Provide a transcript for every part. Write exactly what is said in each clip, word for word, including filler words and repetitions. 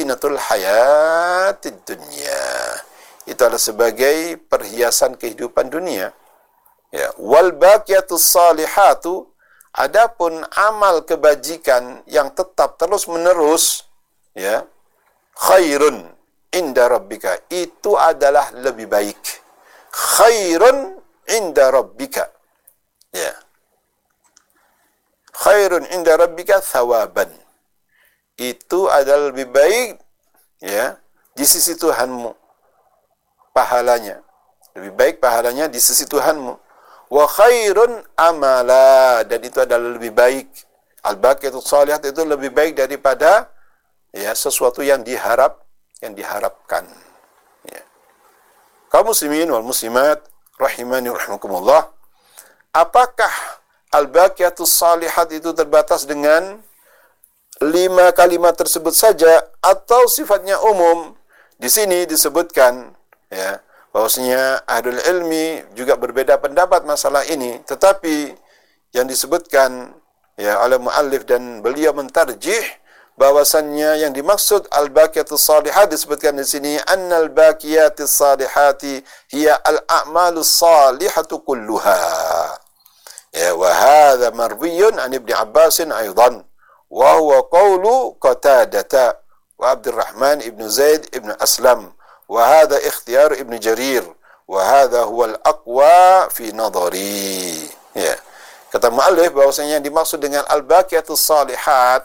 zinatul hayatid dunya. Itu adalah sebagai perhiasan kehidupan dunia. Ya, wal baqiyatus salihatu, adapun amal kebajikan yang tetap terus menerus, ya, khairun inda rabbika, itu adalah lebih baik. Khairun inda rabbika, ya, khairun inda rabbika thawaban, itu adalah lebih baik, ya, di sisi Tuhanmu pahalanya, lebih baik pahalanya di sisi Tuhanmu. Wa khairun amala, dan itu adalah lebih baik. Al-baqiyatus shalihat itu lebih baik daripada, ya, sesuatu yang diharap, yang diharapkan. Ya. Kaum muslimin wal muslimat rahimani rahimakumullah, apakah al-baqiyatus shalihat itu terbatas dengan lima kalimat tersebut saja atau sifatnya umum? Di sini disebutkan, ya, bahwasanya ahlul ilmi juga berbeda pendapat masalah ini, tetapi yang disebutkan, ya, oleh muallif dan beliau mentarjih bahwasannya yang dimaksud al-baqiyatus shalihat disebutkan di sini annal baqiyatus salihati hiya al-a'malus salihatu kulluha. Ya, wa hadha marwiyun an Ibnu Abbasin aidan wa huwa qawlu Qatadah wa Abdurrahman ibn Zaid ibn Aslam. وهذا اختيار ابن جرير وهذا هو الأقوى في نظري. Ya. Kata muallif bahwasanya yang dimaksud dengan al-baqiyatus shalihat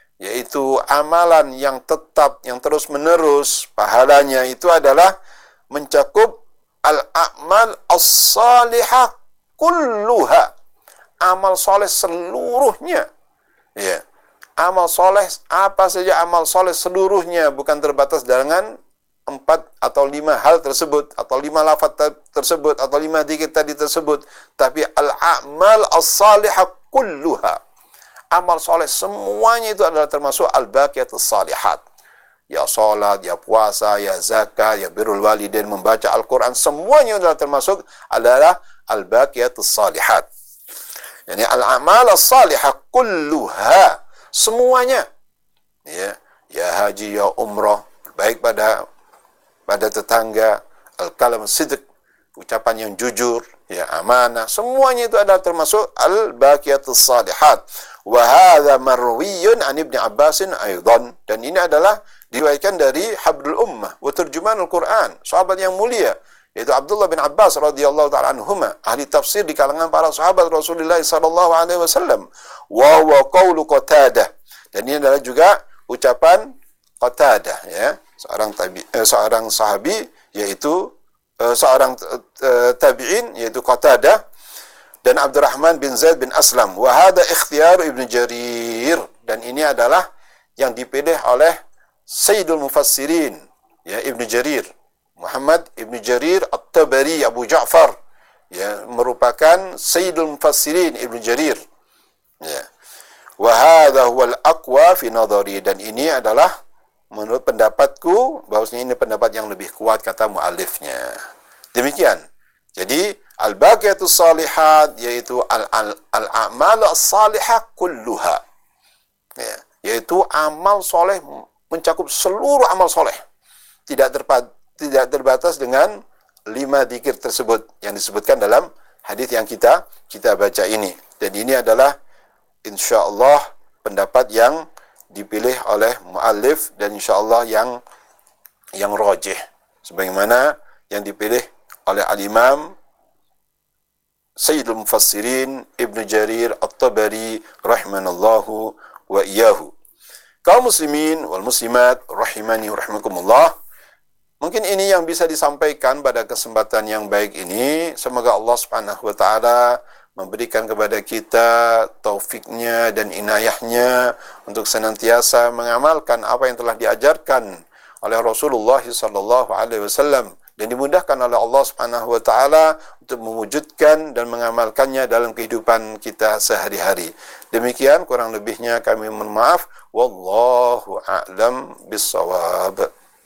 yaitu amalan yang tetap, yang terus menerus pahalanya, itu adalah mencakup al-a'mal as-salihah kulluha, amal soleh seluruhnya. Ya. Amal soleh, apa saja amal soleh seluruhnya, bukan terbatas dengan empat atau lima hal tersebut, atau lima lafaz tersebut, atau lima dzikir tadi tersebut, tapi al-a'mal as-salihah kulluha, amal soleh semuanya itu adalah termasuk al-baqiyatus shalihat. Ya salat, ya puasa, ya zakat, ya birrul walidain, membaca Al-Quran, semuanya adalah termasuk adalah al-baqiyatus shalihat. Yani al-a'mal as-salihah kulluha, semuanya. Ya, ya haji, ya umrah, baik pada pada tetangga, al-kalam sidq, ucapan yang jujur, ya, amanah, semuanya itu adalah termasuk al-baqiyatus shalihat. Wa hadza marwiyun an Ibnu Abbasin aidan, dan ini adalah diriwayatkan dari habrul ummah wa turjumanul Quran, sahabat yang mulia, yaitu Abdullah bin Abbas radhiyallahu ta'ala anhuma, ahli tafsir di kalangan para sahabat Rasulullah sallallahu alaihi wasallam. Wa huwa qaulu Qatadah, dan ini adalah juga ucapan Qatadah, ya, seorang tabi, eh, seorang sahabi, yaitu eh, seorang eh, tabi'in, yaitu Qatadah, dan Abdurrahman bin Zaid bin Aslam. Wa hadha ikhtiyar Ibnu Jarir, dan ini adalah yang dipilih oleh Sayyidul Mufassirin, ya, Ibnu Jarir, Muhammad Ibnu Jarir At-Tabari Abu Ja'far, ya, merupakan Sayyidul Mufassirin Ibnu Jarir. Ya. Wa hadha huwal aqwa fi nadhari, dan ini adalah menurut pendapatku bahwasanya ini pendapat yang lebih kuat, kata muallifnya. Demikian. Jadi al-baqiyatus shalihat yaitu al-a'mal as-salihah kulluha. Ya, yaitu amal soleh, mencakup seluruh amal soleh. Tidak terpad, tidak terbatas dengan lima dzikir tersebut yang disebutkan dalam hadis yang kita kita baca ini. Dan ini adalah insyaallah pendapat yang dipilih oleh muallif, dan insyaallah yang yang rajih, sebagaimana yang dipilih oleh al-Imam Sayyidul Mufassirin Ibnu Jarir At-Tabari rahimanallahu wa iyyahu. Kaum muslimin wal muslimat rahimani wa rahimakumullah, mungkin ini yang bisa disampaikan pada kesempatan yang baik ini. Semoga Allah Subhanahu wa taala memberikan kepada kita taufiknya dan inayahnya untuk senantiasa mengamalkan apa yang telah diajarkan oleh Rasulullah sallallahu alaihi wasallam, dan dimudahkan oleh Allah Subhanahu wa taala untuk mewujudkan dan mengamalkannya dalam kehidupan kita sehari-hari. Demikian kurang lebihnya kami mohon maaf. Wallahu a'lam bissawab.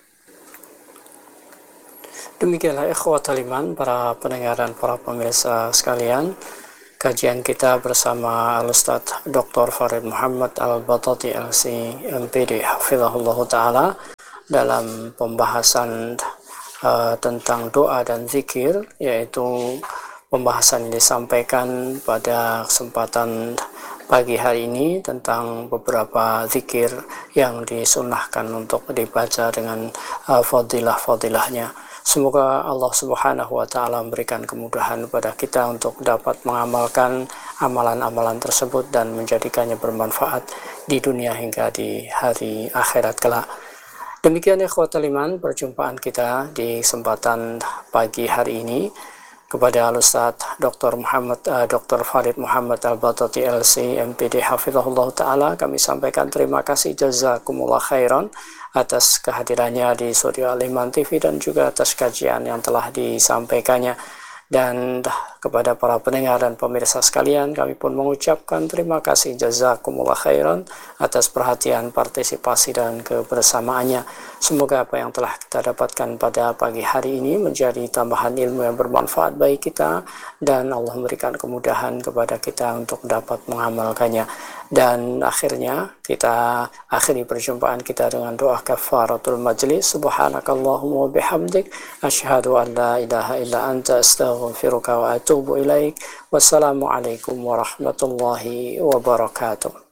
Demikianlah ikhwatal iman, para pendengar dan para pemirsa sekalian, kajian kita bersama Al-Ustadz Doktor Farid Muhammad Al-Batati L C M P D Hafizahullah Ta'ala dalam pembahasan uh, tentang doa dan zikir, yaitu pembahasan yang disampaikan pada kesempatan pagi hari ini tentang beberapa zikir yang disunahkan untuk dibaca dengan uh, fadilah-fadilahnya. Semoga Allah Subhanahu wa Ta'ala memberikan kemudahan kepada kita untuk dapat mengamalkan amalan-amalan tersebut dan menjadikannya bermanfaat di dunia hingga di hari akhirat kelak. Demikian ikhwatal iman, perjumpaan kita di kesempatan pagi hari ini. Kepada Al-Ustaz Doktor Muhammad uh, Doktor Farid Muhammad Al-Batati L C M P D Hafizahullah Ta'ala, kami sampaikan terima kasih jazakumullah khairan atas kehadirannya di studio Al-Iman T V dan juga atas kajian yang telah disampaikannya. Dan kepada para pendengar dan pemirsa sekalian, kami pun mengucapkan terima kasih jazakumullah khairan atas perhatian, partisipasi dan kebersamaannya. Semoga apa yang telah kita dapatkan pada pagi hari ini menjadi tambahan ilmu yang bermanfaat bagi kita, dan Allah memberikan kemudahan kepada kita untuk dapat mengamalkannya. Dan akhirnya kita akhiri perjumpaan kita dengan doa kafaratul majlis. Subhanakallahumma bihamdik asyhadu an la ilaha illa anta astaghfiruka wa atubu ilaik. Wassalamualaikum warahmatullahi wabarakatuh.